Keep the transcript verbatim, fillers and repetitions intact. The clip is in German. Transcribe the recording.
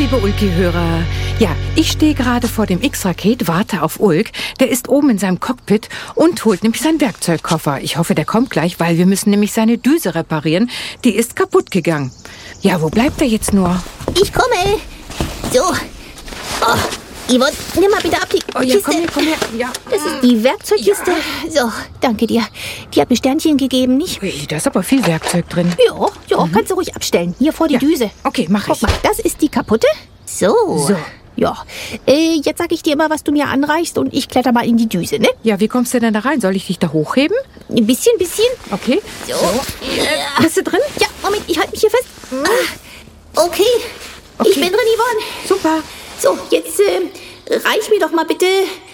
liebe Ulki-Hörer. Ja, ich stehe gerade vor dem X-Raket, warte auf Ulk. Der ist oben in seinem Cockpit und holt nämlich seinen Werkzeugkoffer. Ich hoffe, der kommt gleich, weil wir müssen nämlich seine Düse reparieren. Die ist kaputt gegangen. Ja, wo bleibt er jetzt nur? Ich komme. So. Oh, Yvonne, nimm mal bitte ab die Oh ja, Kiste. komm her, komm her. Ja. Das ist die Werkzeugkiste. Ja. So, danke dir. Die hat mir Sternchen gegeben, nicht? Ui, da ist aber viel Werkzeug drin. Ja, ja, mhm. Kannst du ruhig abstellen. Hier vor die Ja. Düse. Okay, mach Guck ich. mal, das ist die kaputte. So. So. Ja. Äh, jetzt sag ich dir immer, was du mir anreichst und ich kletter mal in die Düse, ne? Ja, wie kommst du denn da rein? Soll ich dich da hochheben? Ein bisschen, bisschen. Okay. So. Äh, bist du drin? Ja, Moment, ich halte mich hier fest. Ah, okay. Okay. Ich bin drin, Yvonne. Super. So, jetzt äh, reich mir doch mal bitte